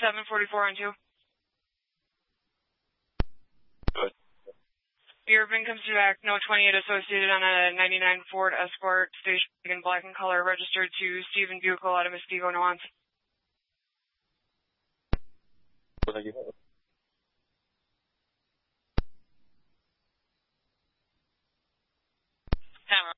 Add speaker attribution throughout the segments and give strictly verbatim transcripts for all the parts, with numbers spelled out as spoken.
Speaker 1: seven forty-four on two.
Speaker 2: Good.
Speaker 1: Your VIN comes back, no twenty-eight associated on a ninety-nine Ford Escort, station in black and color, registered to Stephen Buchel out of Muskego, Nuance.
Speaker 2: Thank you.
Speaker 1: Hammer.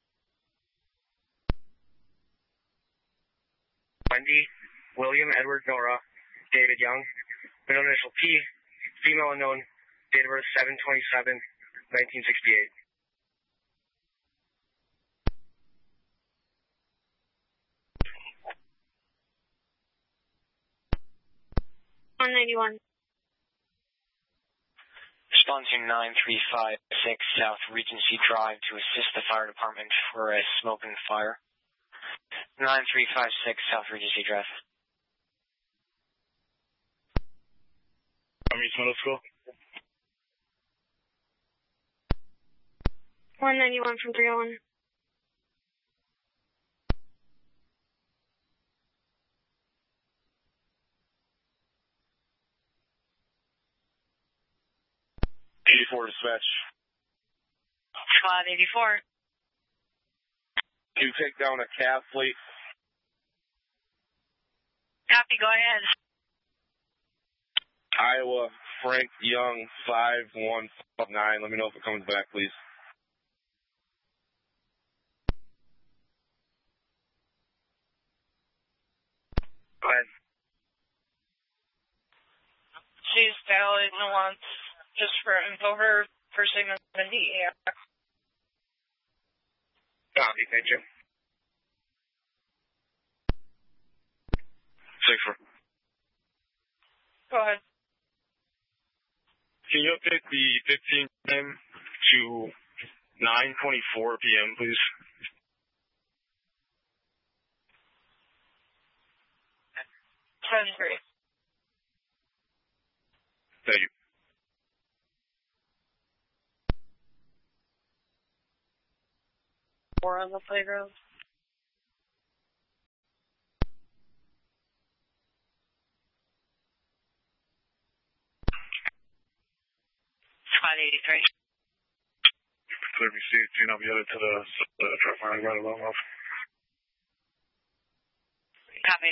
Speaker 3: Wendy, William, Edward, Nora, David Young, middle initial P, female unknown, date of birth seven twenty-seven nineteen sixty-eight.
Speaker 1: one ninety-one.
Speaker 4: Responding nine three five six South Regency Drive to assist the fire department for a smoking fire. nine three five six South Regency Drive.
Speaker 2: Army Middle School.
Speaker 1: one ninety-one from three oh one.
Speaker 2: eighty-four dispatch.
Speaker 1: Squad eighty-four.
Speaker 2: Can you take down a cab, please?
Speaker 1: Copy, go ahead.
Speaker 2: Iowa, Frank Young, five one five nine. Let me know if it comes back, please.
Speaker 3: Go ahead.
Speaker 1: She's valid Nuance, just for info her for signal in the air.
Speaker 3: Copy, thank you.
Speaker 2: Safer.
Speaker 1: Go ahead.
Speaker 2: Can you update the fifteen p.m. to nine twenty-four p.m., please?
Speaker 1: ten three.
Speaker 2: Thank you.
Speaker 1: Four on the playground. Squad eighty-three.
Speaker 2: Clear me C eighteen, I'll be headed to the uh, truck line. I got it long off.
Speaker 1: Copy.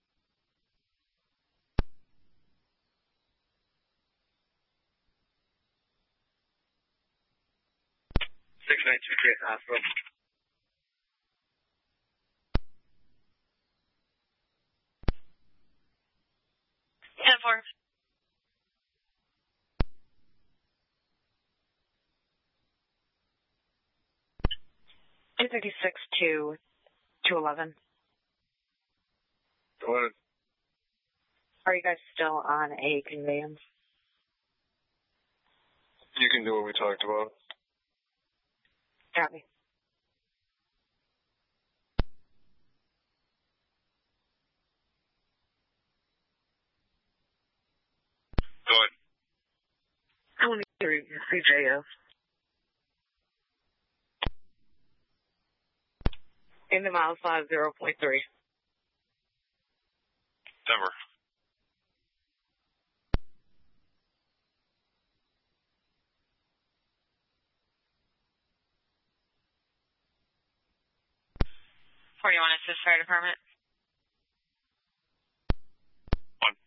Speaker 3: six nine two three at the hospital.
Speaker 1: ten four. two thirty-six to two eleven.
Speaker 2: Go ahead.
Speaker 1: Are you guys still on a conveyance?
Speaker 2: You can do what we talked about.
Speaker 1: Copy.
Speaker 2: Go ahead.
Speaker 1: I want to hear your C J S. In the mile five zero point three.
Speaker 2: Denver.
Speaker 1: forty-one assist fire department.
Speaker 2: One.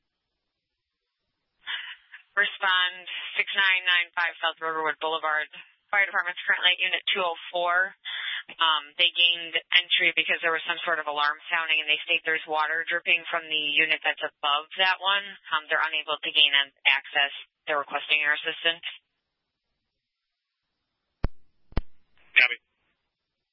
Speaker 1: Respond six nine nine five South Riverwood Boulevard. Fire department's currently at unit two oh four. Um, they gained entry because there was some sort of alarm sounding, and they state there's water dripping from the unit that's above that one. Um, they're unable to gain access. They're requesting your assistance.